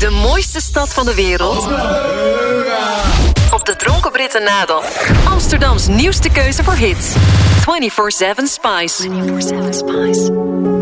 de mooiste stad van de wereld? Op de Dronken Britten na dan. Amsterdams nieuwste keuze voor hits. 24/7 Spice. 24/7 Spice.